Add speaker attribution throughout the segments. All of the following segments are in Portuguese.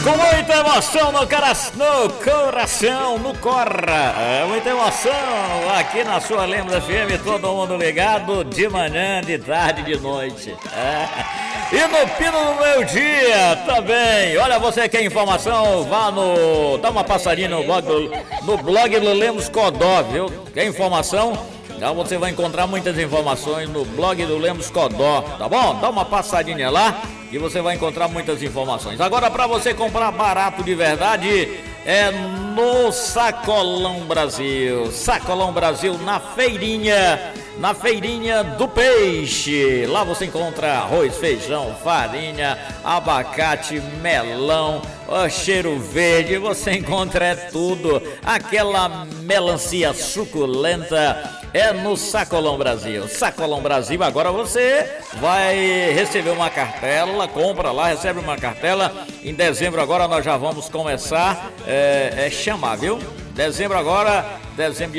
Speaker 1: Com muita emoção no coração, no corra. Muita emoção aqui na sua Lemos FM, todo mundo ligado, de manhã, de tarde, de noite. E no pino do meu dia também. Olha, você quer informação? Dá uma passadinha no blog do Lemos Codó, viu? Quer informação? Então você vai encontrar muitas informações no blog do Lemos Codó, tá bom? Dá uma passadinha lá e você vai encontrar muitas informações. Agora, para você comprar barato de verdade, é no Sacolão Brasil. Sacolão Brasil na feirinha do peixe. Lá você encontra arroz, feijão, farinha, abacate, melão, cheiro verde. Você encontra tudo. Aquela melancia suculenta é no Sacolão Brasil. Sacolão Brasil, agora você vai receber uma cartela, compra lá, recebe uma cartela. Em dezembro agora nós já vamos começar chamar, viu? Dezembro de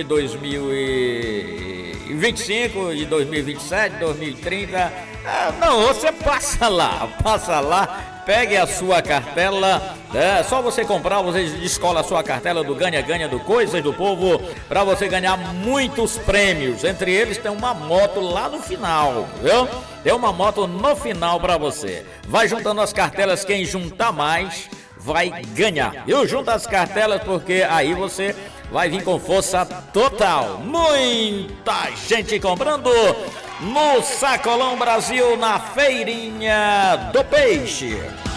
Speaker 1: 2025, de 2027, 2030. Não, você passa lá, pegue a sua cartela, só você comprar, você escolhe a sua cartela do ganha-ganha do Coisas do Povo, para você ganhar muitos prêmios. Entre eles tem uma moto lá no final, viu? Tem uma moto no final para você. Vai juntando as cartelas, quem juntar mais vai ganhar. Eu junto as cartelas porque aí você vai vir com força total. Muita gente comprando no Sacolão Brasil, na feirinha do peixe.